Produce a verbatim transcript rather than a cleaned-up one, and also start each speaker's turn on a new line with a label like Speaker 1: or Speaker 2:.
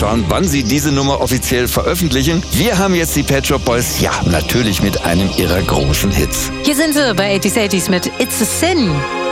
Speaker 1: schauen, wann sie diese Nummer offiziell veröffentlichen. Wir haben jetzt die Pet Shop Boys, ja, natürlich mit einem ihrer großen Hits.
Speaker 2: Hier sind sie bei eighties eighties mit It's a Sin.